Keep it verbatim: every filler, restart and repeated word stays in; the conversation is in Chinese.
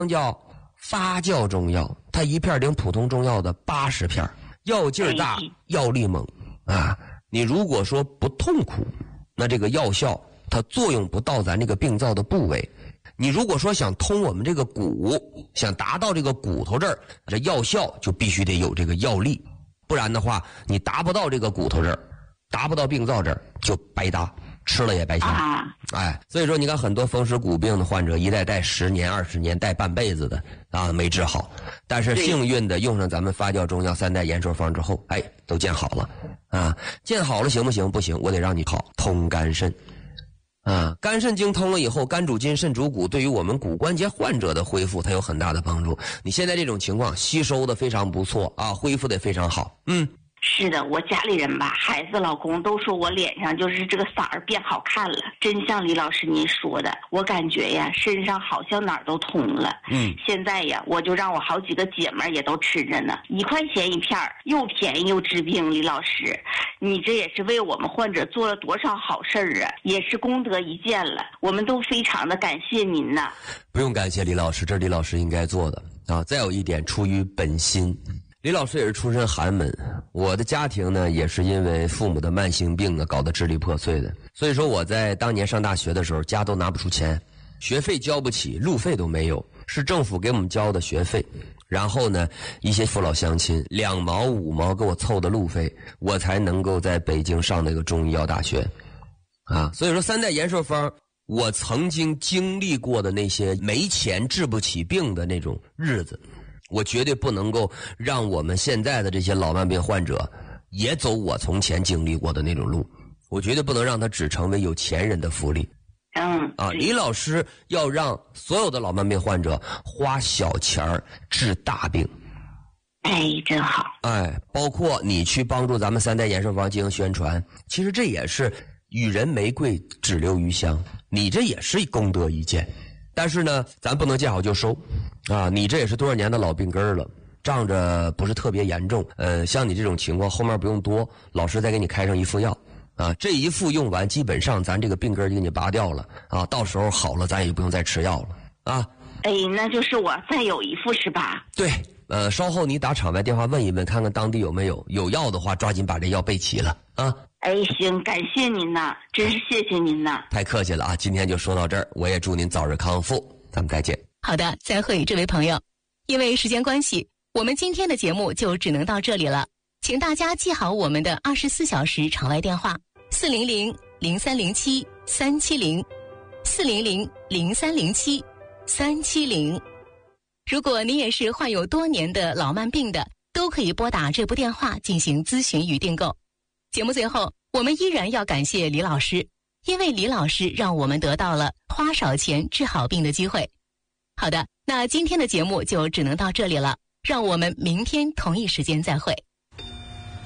叫发酵中药，它一片顶普通中药的八十片，药劲儿大，药力猛啊！你如果说不痛苦，那这个药效它作用不到咱这个病灶的部位。你如果说想通我们这个骨，想达到这个骨头这儿，这药效就必须得有这个药力，不然的话，你达不到这个骨头这儿，达不到病灶这儿，就白搭。吃了也白瞎，啊、哎，所以说你看很多风湿骨病的患者，一带带十年、二十年，带半辈子的啊，没治好。但是幸运的用上咱们发酵中药三代延寿方之后，哎，都见好了啊，见好了行不行？不行，我得让你好通肝肾啊，肝肾经通了以后，肝主筋，肾主骨，对于我们骨关节患者的恢复，它有很大的帮助。你现在这种情况吸收的非常不错啊，恢复的非常好，嗯。 是的，我家里人吧，孩子、老公都说我脸上就是这个色儿变好看了，真像李老师您说的，我感觉呀，身上好像哪儿都通了。嗯，现在呀，我就让我好几个姐们儿也都吃着呢，一块钱一片儿，又便宜又治病。李老师，你这也是为我们患者做了多少好事儿啊，也是功德一件了，我们都非常的感谢您呐。 不用感谢李老师，这是李老师应该做的啊。再有一点，出于本心。李老师也是出身寒门，我的家庭呢也是因为父母的慢性病啊搞得支离破碎的，所以说我在当年上大学的时候，家都拿不出钱，学费交不起，路费都没有，是政府给我们交的学费，然后呢一些父老乡亲两毛五毛给我凑的路费，我才能够在北京上那个中医药大学啊。所以说三代延寿方，我曾经经历过的那些没钱治不起病的那种日子，我绝对不能够让我们现在的这些老慢病患者也走我从前经历过的那种路，我绝对不能让他只成为有钱人的福利。 嗯啊，李老师要让所有的老慢病患者花小钱儿治大病。 哎，真好。 哎，包括你去帮助咱们三代延寿方进行宣传，其实这也是与人玫瑰只留余香，你这也是功德一件。但是呢，咱不能见好就收，啊，你这也是多少年的老病根了，仗着不是特别严重，呃，像你这种情况后面不用多，老师再给你开上一副药，啊，这一副用完，基本上咱这个病根就给你拔掉了，啊，到时候好了，咱也不用再吃药了，啊。 哎，那就是我再有一副是吧？ 对，呃，稍后你打场外电话问一问，看看当地有没有，有药的话，抓紧把这药备齐了，啊。 哎，行，感谢您呐，真是谢谢您呐。 太客气了啊，今天就说到这儿，我也祝您早日康复，咱们再见。 好的，再会，这位朋友。因为时间关系，我们今天的节目就只能到这里了，请大家记好我们的二十四小时场外电话：四零零零三零七三七零，四零零零三零七三七零。如果你也是患有多年的老慢病的，都可以拨打这部电话进行咨询与订购。节目最后，我们依然要感谢李老师，因为李老师让我们得到了花少钱治好病的机会。好的，那今天的节目就只能到这里了，让我们明天同一时间再会。